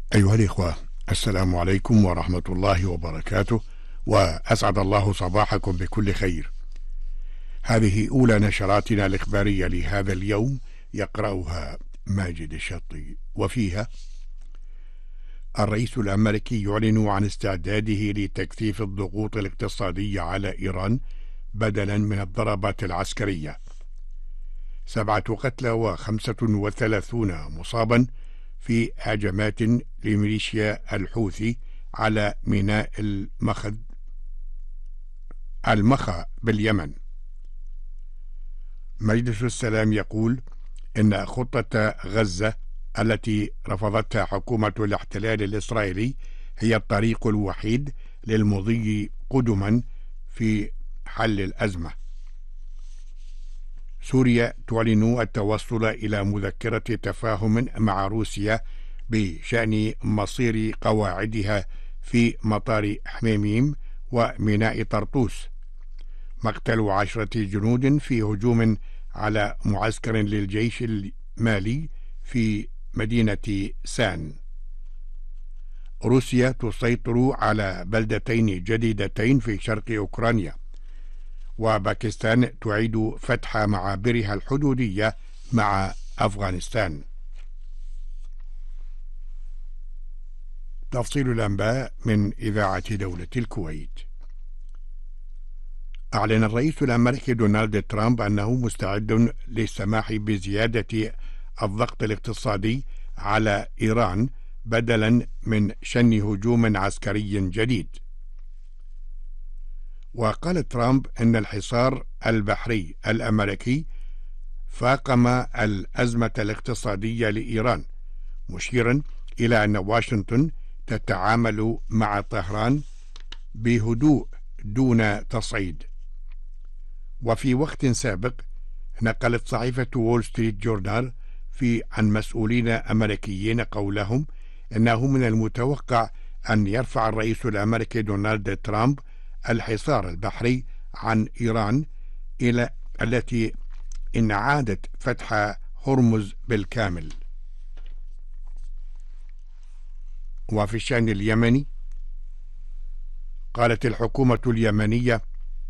أيها الإخوة، السلام عليكم ورحمة الله وبركاته، وأسعد الله صباحكم بكل خير. هذه أولى نشراتنا الإخبارية لهذا اليوم، يقرأها ماجد الشطي، وفيها: الرئيس الأمريكي يعلن عن استعداده لتكثيف الضغوط الاقتصادية على إيران بدلا من الضربات العسكرية. 7 قتلى و35 مصابا في هجمات لميليشيا الحوثي على ميناء المخا باليمن. مجلس السلام يقول إن خطة غزة التي رفضتها حكومة الاحتلال الإسرائيلي هي الطريق الوحيد للمضي قدما في حل الأزمة. سوريا تعلن التوصل إلى مذكرة تفاهم مع روسيا بشأن مصير قواعدها في مطار حميميم وميناء طرطوس. مقتل 10 جنود في هجوم على معسكر للجيش المالي في مدينة سان. روسيا تسيطر على بلدتين جديدتين في شرق أوكرانيا. وباكستان تعيد فتح معابرها الحدودية مع أفغانستان. تفصيل الأنباء من إذاعة دولة الكويت. أعلن الرئيس الأمريكي دونالد ترامب أنه مستعد للسماح بزيادة الضغط الاقتصادي على إيران بدلا من شن هجوم عسكري جديد. وقال ترامب أن الحصار البحري الأمريكي فاقم الأزمة الاقتصادية لإيران، مشيرا إلى أن واشنطن تتعامل مع طهران بهدوء دون تصعيد. وفي وقت سابق نقلت صحيفة وول ستريت جورنال عن مسؤولين أمريكيين قولهم إنه من المتوقع أن يرفع الرئيس الأمريكي دونالد ترامب الحصار البحري عن إيران إلى التي إن عادت فتح هرمز بالكامل. وفي الشأن اليمني، قالت الحكومة اليمنية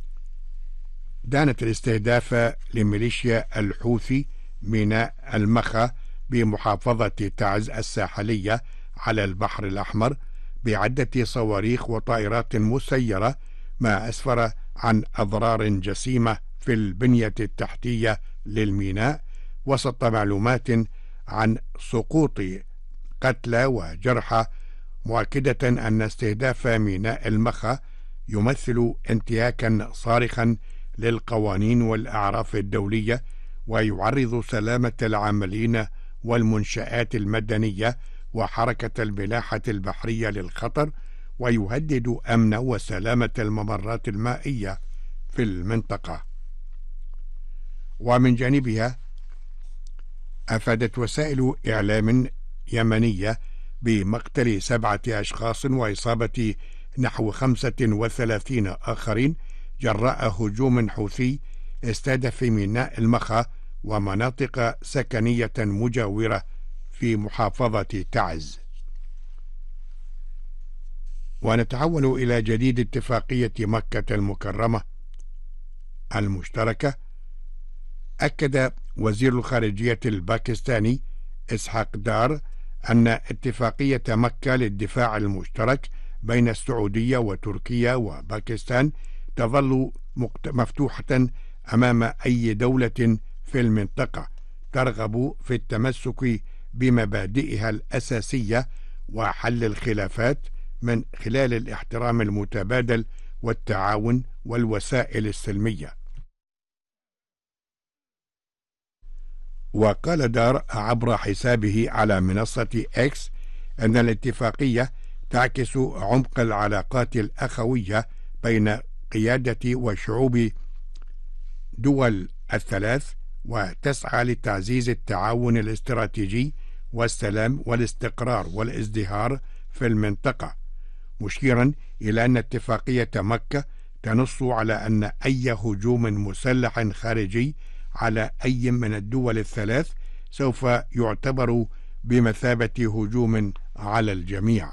دانت الاستهداف لميليشيا الحوثي ميناء المخا بمحافظة تعز الساحلية على البحر الأحمر بعدة صواريخ وطائرات مسيرة، ما أسفر عن أضرار جسيمة في البنية التحتية للميناء، وسط معلومات عن سقوط قتلى وجرحى، مؤكدة أن استهداف ميناء المخا يمثل انتهاكا صارخا للقوانين والأعراف الدولية، ويعرض سلامة العاملين والمنشآت المدنية وحركة الملاحة البحرية للخطر، ويهدد أمن وسلامة الممرات المائية في المنطقة. ومن جانبها، أفادت وسائل إعلام يمنية بمقتل 7 أشخاص وإصابة نحو 35 آخرين جراء هجوم حوثي استهدف ميناء المخا ومناطق سكنية مجاورة في محافظة تعز. ونتحول إلى جديد اتفاقية مكة المكرمة المشتركة. أكد وزير الخارجية الباكستاني إسحاق دار أن اتفاقية مكة للدفاع المشترك بين السعودية وتركيا وباكستان تظل مفتوحة أمام أي دولة في المنطقة ترغب في التمسك بمبادئها الأساسية وحل الخلافات من خلال الاحترام المتبادل والتعاون والوسائل السلمية. وقال دار عبر حسابه على منصة إكس أن الاتفاقية تعكس عمق العلاقات الأخوية بين قيادة وشعوب دول الثلاث، وتسعى لتعزيز التعاون الاستراتيجي والسلام والاستقرار والازدهار في المنطقة، مشيرا إلى أن اتفاقية مكة تنص على أن أي هجوم مسلح خارجي على أي من الدول الثلاث سوف يعتبر بمثابة هجوم على الجميع.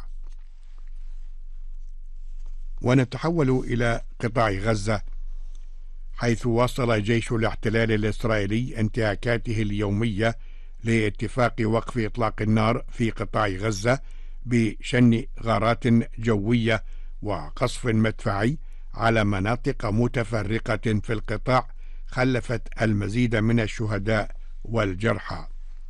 ونتحول إلى قطاع غزة، حيث واصل جيش الاحتلال الإسرائيلي انتهاكاته اليومية لاتفاق وقف إطلاق النار في قطاع غزة بشن غارات جوية وقصف مدفعي على مناطق متفرقة في القطاع، خلفت المزيد من الشهداء والجرحى.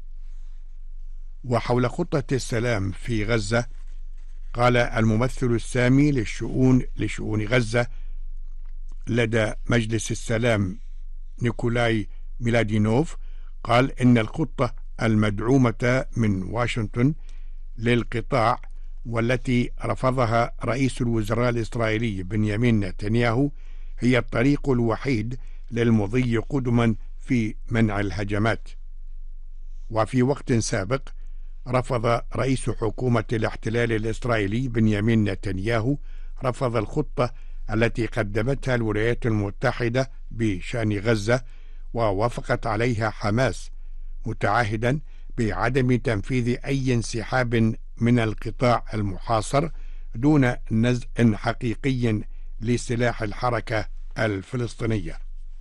وحول خطة السلام في غزة، قال الممثل السامي لشؤون غزة لدى مجلس السلام نيكولاي ميلادينوف، قال إن الخطة المدعومة من واشنطن للقطاع والتي رفضها رئيس الوزراء الإسرائيلي بنيامين نتنياهو هي الطريق الوحيد للمضي قدما في منع الهجمات. وفي وقت سابق رفض رئيس حكومة الاحتلال الإسرائيلي بنيامين نتنياهو رفض الخطة التي قدمتها الولايات المتحدة بشأن غزة، ووافقت عليها حماس، متعهدا بعدم تنفيذ أي انسحاب من القطاع المحاصر دون نزع حقيقي لسلاح الحركة الفلسطينية.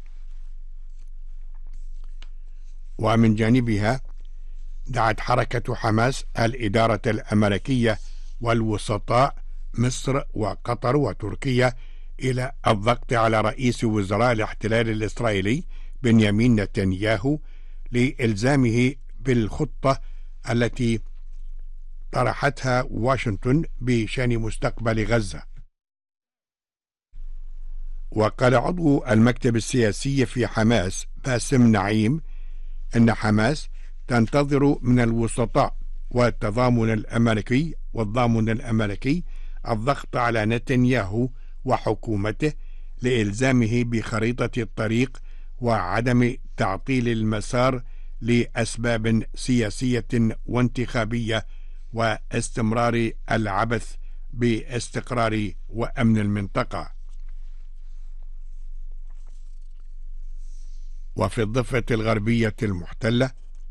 ومن جانبها دعت حركة حماس الإدارة الأمريكية والوسطاء مصر وقطر وتركيا إلى الضغط على رئيس وزراء الاحتلال الإسرائيلي بنيامين نتنياهو لإلزامه بالخطة التي طرحتها واشنطن بشأن مستقبل غزة. وقال عضو المكتب السياسي في حماس باسم نعيم أن حماس تنتظر من الوسطاء والضامن الأمريكي الضغط على نتنياهو وحكومته لإلزامه بخريطة الطريق وعدم تعطيل المسار لأسباب سياسية وانتخابية واستمرار العبث باستقرار وأمن المنطقة. وفي الضفة الغربية المحتلة،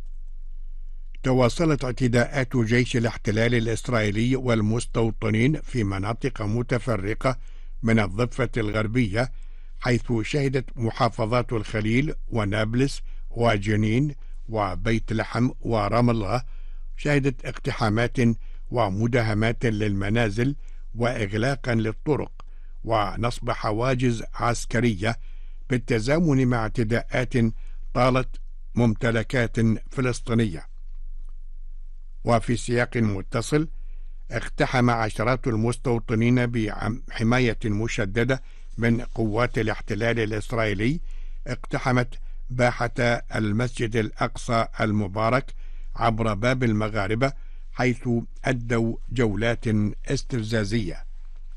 تواصلت اعتداءات جيش الاحتلال الإسرائيلي والمستوطنين في مناطق متفرقة من الضفة الغربية، حيث شهدت محافظات الخليل ونابلس وجنين وبيت لحم ورام الله شهدت اقتحامات ومداهمات للمنازل وإغلاقا للطرق ونصب حواجز عسكرية، بالتزامن مع اعتداءات طالت ممتلكات فلسطينية. وفي سياق متصل، اقتحم عشرات المستوطنين بحماية مشددة من قوات الاحتلال الإسرائيلي اقتحمت باحة المسجد الأقصى المبارك عبر باب المغاربة، حيث أدوا جولات استفزازية.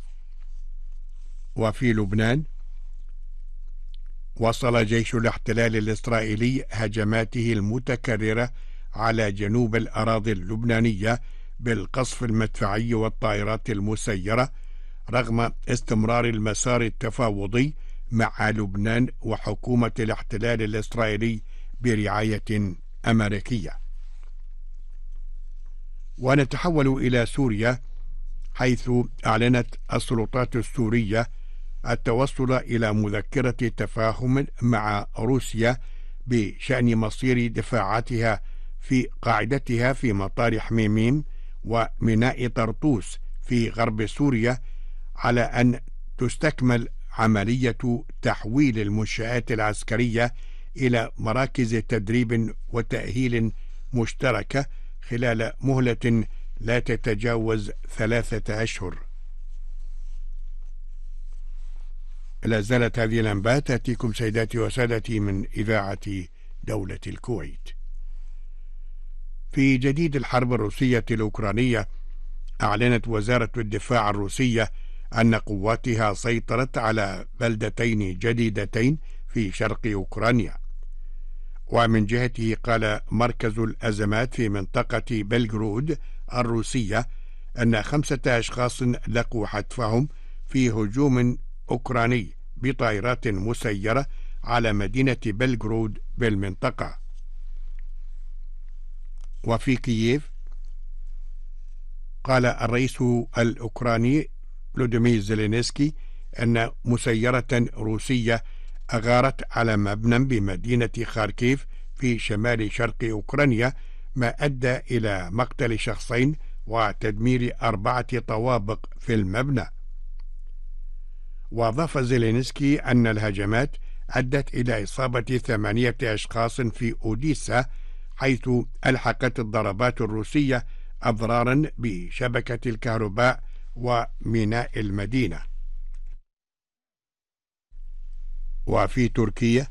وفي لبنان، وصل جيش الاحتلال الإسرائيلي هجماته المتكررة على جنوب الأراضي اللبنانية بالقصف المدفعي والطائرات المسيرة، رغم استمرار المسار التفاوضي مع لبنان وحكومة الاحتلال الإسرائيلي برعاية أمريكية. ونتحول إلى سوريا، حيث أعلنت السلطات السورية التوصل إلى مذكرة تفاهم مع روسيا بشأن مصير دفاعاتها في قاعدتها في مطار حميميم وميناء طرطوس في غرب سوريا، على أن تستكمل عملية تحويل المنشآت العسكرية إلى مراكز تدريب وتأهيل مشتركة خلال مهلة لا تتجاوز 3 أشهر. لا زالت هذه الأنباء تأتيكم سيداتي وسادتي من إذاعة دولة الكويت. في جديد الحرب الروسية الأوكرانية، أعلنت وزارة الدفاع الروسية أن قواتها سيطرت على بلدتين جديدتين في شرق أوكرانيا. ومن جهته قال مركز الأزمات في منطقة بلغرود الروسية أن 5 أشخاص لقوا حتفهم في هجوم أوكراني بطائرات مسيرة على مدينة بلغرود بالمنطقة. وفي كييف، قال الرئيس الأوكراني فلوديمير زيلينسكي أن مسيرة روسية أغارت على مبنى بمدينة خاركيف في شمال شرق أوكرانيا، ما أدى إلى مقتل شخصين وتدمير 4 طوابق في المبنى. وأضاف زيلينسكي أن الهجمات أدت إلى إصابة 8 أشخاص في أوديسا، حيث ألحقت الضربات الروسية أضرارا بشبكة الكهرباء وميناء المدينة. وفي تركيا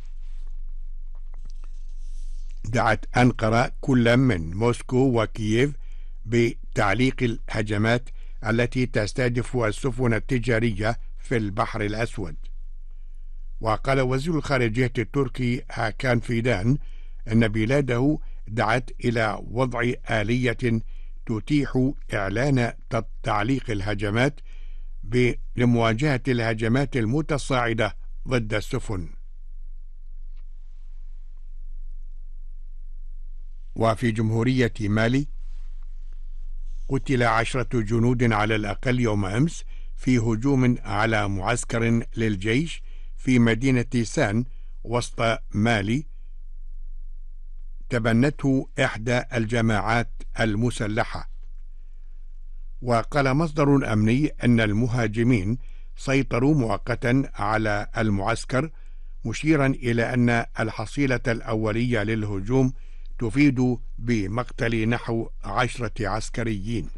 دعت أنقرة كل من موسكو وكييف بتعليق الهجمات التي تستهدف السفن التجارية في البحر الأسود. وقال وزير الخارجية التركي هاكان فيدان أن بلاده دعت إلى وضع آلية تتيح إعلان تعليق الهجمات لمواجهة الهجمات المتصاعدة ضد السفن. وفي جمهورية مالي قتل 10 جنود على الأقل يوم أمس في هجوم على معسكر للجيش في مدينة سان وسط مالي تبنته إحدى الجماعات المسلحة. وقال مصدر أمني أن المهاجمين سيطروا مؤقتا على المعسكر، مشيرا إلى أن الحصيلة الأولية للهجوم تفيد بمقتل نحو 10 عسكريين.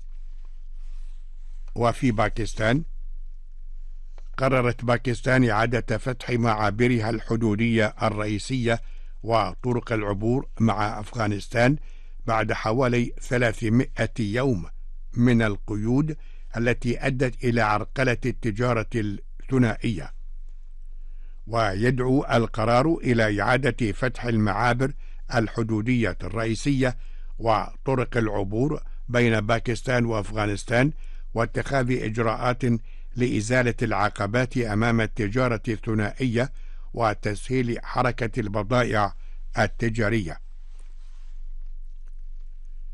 وفي باكستان قررت باكستان إعادة فتح معابرها الحدودية الرئيسية وطرق العبور مع أفغانستان بعد حوالي 300 يوم من القيود التي أدت إلى عرقلة التجارة الثنائية. ويدعو القرار إلى إعادة فتح المعابر الحدودية الرئيسية وطرق العبور بين باكستان وأفغانستان، واتخاذ إجراءات لإزالة العقبات أمام التجارة الثنائية وتسهيل حركة البضائع التجارية.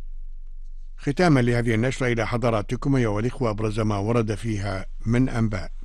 ختاما لهذه النشرة إلى حضراتكم أيها الإخوة أبرز ما ورد فيها من أنباء.